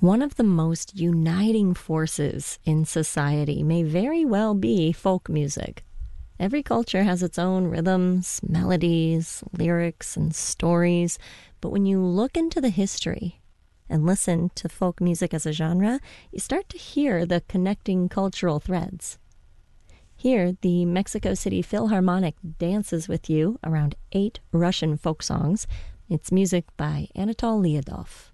One of the most uniting forces in society may very well be folk music. Every culture has its own rhythms, melodies, lyrics, and stories, but when you look into the history and listen to folk music as a genre, you start to hear the connecting cultural threads. Here, the Mexico City Philharmonic dances with you around 8 Russian folk songs. It's music by Anatol Lyudov.